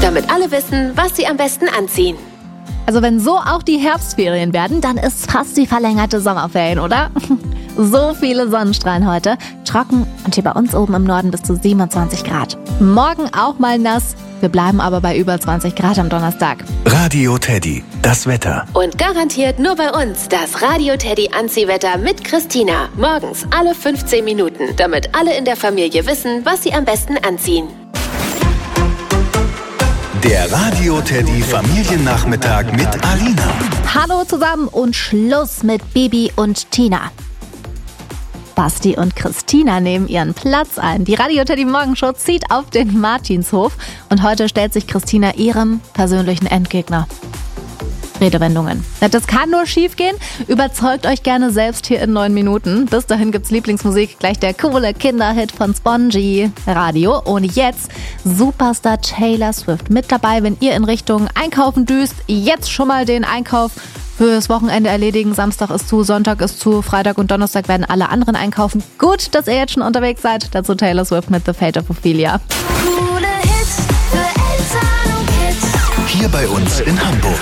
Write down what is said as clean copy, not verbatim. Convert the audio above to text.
damit alle wissen, was sie am besten anziehen. Also wenn so auch die Herbstferien werden, dann ist fast die verlängerte Sommerferien, oder? So viele Sonnenstrahlen heute, trocken und hier bei uns oben im Norden bis zu 27 Grad. Morgen auch mal nass, wir bleiben aber bei über 20 Grad am Donnerstag. Radio Teddy, das Wetter. Und garantiert nur bei uns das Radio Teddy Anziehwetter mit Christina. Morgens alle 15 Minuten, damit alle in der Familie wissen, was sie am besten anziehen. Der Radio Teddy Familiennachmittag mit Alina. Hallo zusammen und Schluss mit Bibi und Tina. Basti und Christina nehmen ihren Platz ein. Die Radio Teddy Morgenshow zieht auf den Martinshof und heute stellt sich Christina ihrem persönlichen Endgegner. Redewendungen. Das kann nur schief gehen. Überzeugt euch gerne selbst hier in 9 Minuten. Bis dahin gibt's Lieblingsmusik, gleich der coole Kinderhit von Spongy. Radio. Und jetzt Superstar Taylor Swift mit dabei, wenn ihr in Richtung Einkaufen düst. Jetzt schon mal den Einkauf fürs Wochenende erledigen. Samstag ist zu, Sonntag ist zu, Freitag und Donnerstag werden alle anderen einkaufen. Gut, dass ihr jetzt schon unterwegs seid. Dazu Taylor Swift mit The Fate of Ophelia. Coole Hits für Eltern und Kids. Hier bei uns in Hamburg.